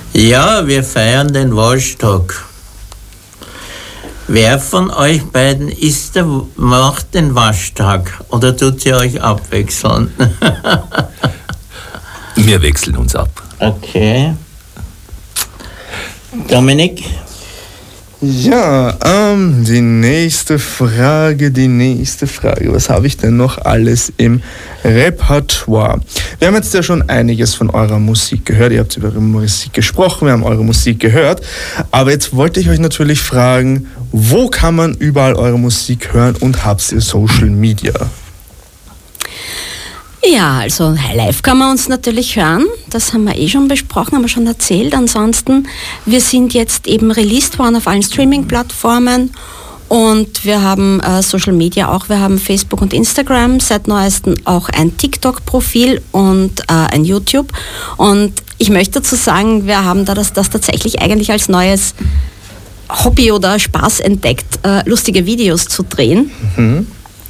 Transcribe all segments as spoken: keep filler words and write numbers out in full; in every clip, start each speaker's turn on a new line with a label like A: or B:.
A: Ja, wir feiern den Waschtag. Wer von euch beiden ist der, macht den Waschtag oder tut ihr euch abwechseln?
B: Wir wechseln uns ab.
A: Okay. Dominik?
C: Ja, ähm, die nächste Frage, die nächste Frage. Was habe ich denn noch alles im Repertoire? Wir haben jetzt ja schon einiges von eurer Musik gehört. Ihr habt über eure Musik gesprochen, wir haben eure Musik gehört. Aber jetzt wollte ich euch natürlich fragen, wo kann man überall eure Musik hören und habt ihr Social Media?
D: Ja, also live kann man uns natürlich hören, das haben wir eh schon besprochen, haben wir schon erzählt. Ansonsten, wir sind jetzt eben released worden auf allen Streaming-Plattformen und wir haben äh, Social Media auch, wir haben Facebook und Instagram, seit neuestem auch ein TikTok-Profil und äh, ein YouTube. Und ich möchte dazu sagen, wir haben da das, das tatsächlich eigentlich als neues Hobby oder Spaß entdeckt, äh, lustige Videos zu drehen.
C: Mhm.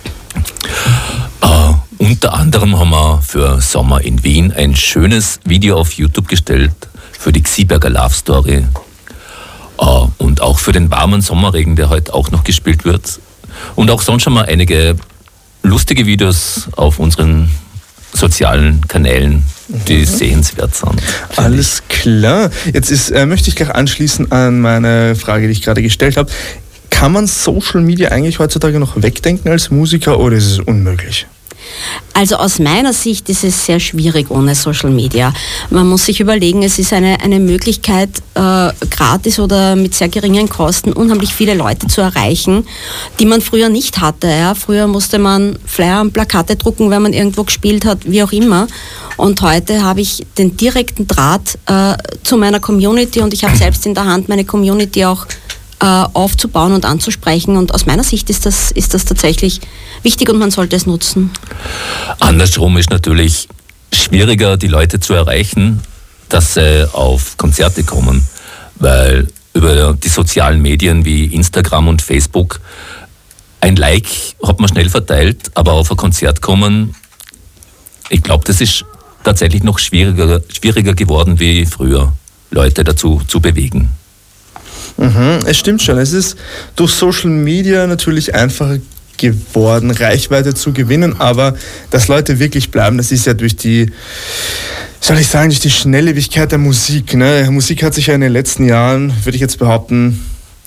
B: Uh, unter anderem haben wir für Sommer in Wien ein schönes Video auf YouTube gestellt für die Xieberger Love Story uh, und auch für den warmen Sommerregen, der heute auch noch gespielt wird. Und auch sonst haben wir einige lustige Videos auf unseren sozialen Kanälen, die mhm. sehenswert sind.
C: Alles klar. Jetzt ist, äh, möchte ich gleich anschließen an meine Frage, die ich gerade gestellt habe. Kann man Social Media eigentlich heutzutage noch wegdenken als Musiker oder ist es unmöglich?
D: Also aus meiner Sicht ist es sehr schwierig ohne Social Media. Man muss sich überlegen, es ist eine, eine Möglichkeit, äh, gratis oder mit sehr geringen Kosten unheimlich viele Leute zu erreichen, die man früher nicht hatte. Ja? Früher musste man Flyer und Plakate drucken, wenn man irgendwo gespielt hat, wie auch immer. Und heute habe ich den direkten Draht äh, zu meiner Community und ich habe selbst in der Hand, meine Community auch aufzubauen und anzusprechen. Und aus meiner Sicht ist das, ist das tatsächlich wichtig und man sollte es nutzen.
B: Andersrum ist natürlich schwieriger, die Leute zu erreichen, dass sie auf Konzerte kommen, weil über die sozialen Medien wie Instagram und Facebook ein Like hat man schnell verteilt, aber auf ein Konzert kommen, ich glaube, das ist tatsächlich noch schwieriger, schwieriger geworden wie früher, Leute dazu zu bewegen.
C: Mhm, es stimmt schon. Es ist durch Social Media natürlich einfacher geworden, Reichweite zu gewinnen, aber dass Leute wirklich bleiben, das ist ja durch die, soll ich sagen, durch die Schnelllebigkeit der Musik. Ne? Musik hat sich ja in den letzten Jahren, würde ich jetzt behaupten,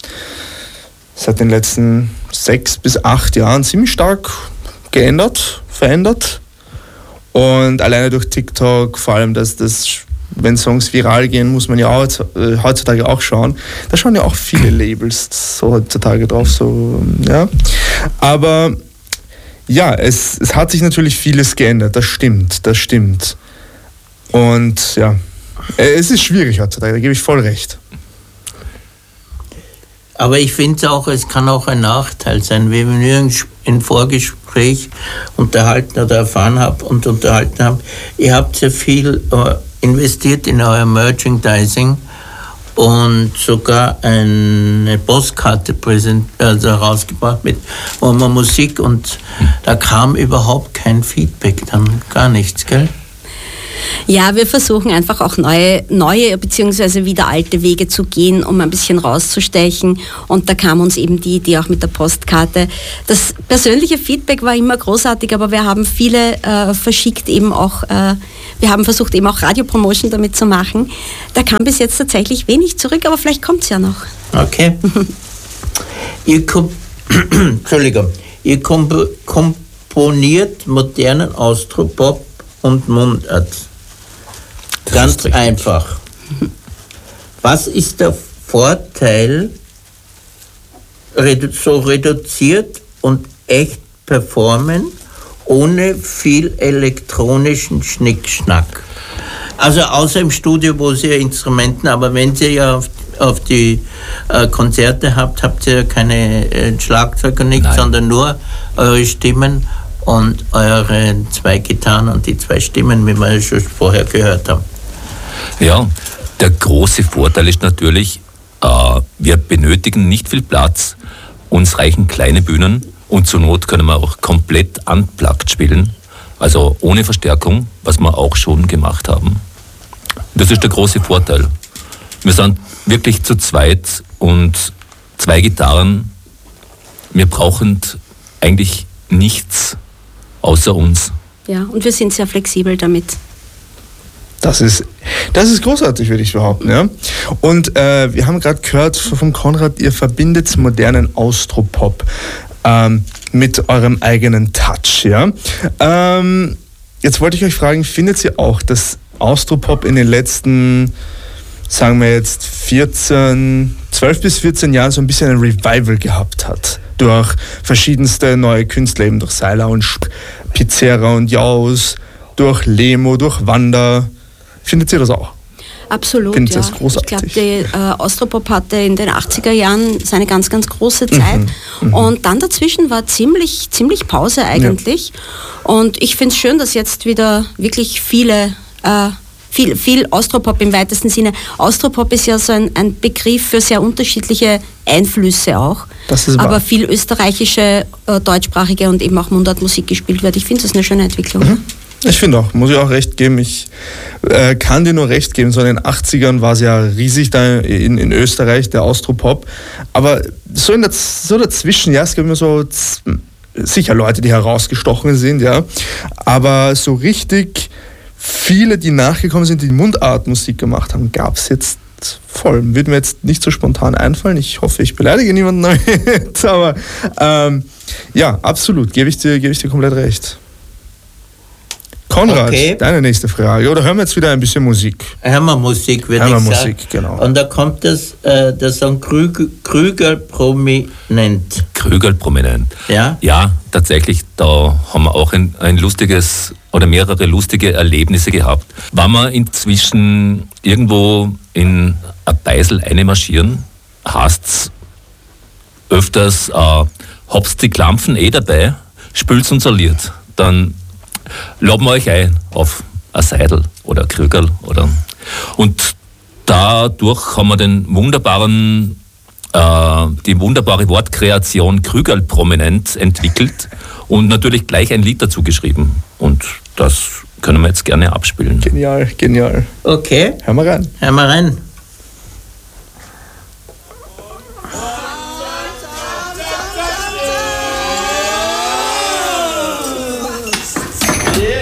C: seit den letzten sechs bis acht Jahren ziemlich stark geändert, verändert. Und alleine durch TikTok, vor allem, dass das wenn Songs viral gehen, muss man ja heutzutage auch schauen. Da schauen ja auch viele Labels so heutzutage drauf. So, ja. Aber ja, es, es hat sich natürlich vieles geändert. Das stimmt, das stimmt. Und ja, es ist schwierig heutzutage, da gebe ich voll recht.
A: Aber ich finde auch, es kann auch ein Nachteil sein, wie wir im Vorgespräch unterhalten oder erfahren haben und unterhalten haben. Ihr habt sehr viel äh, investiert in euer Merchandising und sogar eine Postkarte präsent, also herausgebracht mit wo man Musik und da kam überhaupt kein Feedback, dann gar nichts, gell?
D: Ja, wir versuchen einfach auch neue, neue bzw. wieder alte Wege zu gehen, um ein bisschen rauszustechen. Und da kam uns eben die Idee auch mit der Postkarte. Das persönliche Feedback war immer großartig, aber wir haben viele äh, verschickt eben auch, äh, wir haben versucht eben auch Radiopromotion damit zu machen. Da kam bis jetzt tatsächlich wenig zurück, aber vielleicht kommt es ja noch.
A: Okay. ihr, kom- Entschuldigung. Ihr komp- komponiert modernen Austropop und Mundart. Das Ganz einfach. Was ist der Vorteil, redu- so reduziert und echt performen, ohne viel elektronischen Schnickschnack? Also außer im Studio, wo Sie ja Instrumenten, aber wenn Sie ja auf, auf die äh, Konzerte habt, habt ihr ja keine äh, Schlagzeug und nichts, sondern nur eure Stimmen und eure zwei Gitarren und die zwei Stimmen, wie wir ja schon vorher gehört haben.
B: Ja, der große Vorteil ist natürlich, äh, wir benötigen nicht viel Platz, uns reichen kleine Bühnen und zur Not können wir auch komplett unplugged spielen, also ohne Verstärkung, was wir auch schon gemacht haben. Das ist der große Vorteil. Wir sind wirklich zu zweit und zwei Gitarren. Wir brauchen eigentlich nichts außer uns.
D: Ja, und wir sind sehr flexibel damit.
C: Das ist, das ist großartig, würde ich behaupten. Ja? Und äh, wir haben gerade gehört von Konrad, ihr verbindet modernen Austropop ähm, mit eurem eigenen Touch. Ja? Ähm, jetzt wollte ich euch fragen, findet ihr auch, dass Austropop in den letzten, sagen wir jetzt, vierzehn, zwölf bis vierzehn Jahren so ein bisschen ein Revival gehabt hat? Durch verschiedenste neue Künstler, eben durch Seiler und Pizzera und Jaus, durch Lemo, durch Wanda. Findet ihr das auch?
D: Absolut,
C: Findet
D: ja.
C: das großartig?
D: Ich glaube, die äh, Austropop hatte in den achtziger Jahren seine ganz, ganz große Zeit. Mhm, mhm. Und dann dazwischen war ziemlich, ziemlich Pause eigentlich. Ja. Und ich finde es schön, dass jetzt wieder wirklich viele, äh, viel, viel Austropop im weitesten Sinne. Austropop ist ja so ein, ein Begriff für sehr unterschiedliche Einflüsse auch.
C: Das ist wahr.
D: Aber viel österreichische, äh, deutschsprachige und eben auch Mundartmusik gespielt wird. Ich finde das eine schöne Entwicklung.
C: Mhm. Ich finde auch, muss ich auch recht geben. Ich äh, kann dir nur recht geben. So in den achtzigern war es ja riesig da in, in Österreich, der Austropop. Aber so, in der, so dazwischen, ja, es gibt immer so z- sicher Leute, die herausgestochen sind, ja. Aber so richtig viele, die nachgekommen sind, die Mundartmusik gemacht haben, gab es jetzt voll. Würde mir jetzt nicht so spontan einfallen. Ich hoffe, ich beleidige niemanden damit. Aber ähm, ja, absolut, gebe ich dir, gebe ich dir komplett recht. Konrad, okay. Deine nächste Frage. Oder hören wir jetzt wieder ein bisschen Musik?
A: Hören wir Musik, würde
C: hören
A: ich
C: wir
A: sagen.
C: Musik, genau.
A: Und da kommt das, äh, der Song Krügel, Krügel prominent.
B: Krügel prominent.
A: Ja?
B: Ja, tatsächlich, da haben wir auch ein, ein lustiges oder mehrere lustige Erlebnisse gehabt. Wenn wir inzwischen irgendwo in ein Beisel einmarschieren, heißt es öfters, äh, hab's die Klampfen eh dabei, spült's und soliert. Dann laden wir euch ein auf ein Seidel oder ein Krügerl. Oder und dadurch haben wir den wunderbaren, äh, die wunderbare Wortkreation Krügerl prominent entwickelt und natürlich gleich ein Lied dazu geschrieben. Und das können wir jetzt gerne abspielen.
C: Genial, genial.
A: Okay.
C: Hören wir rein.
A: Hören wir rein.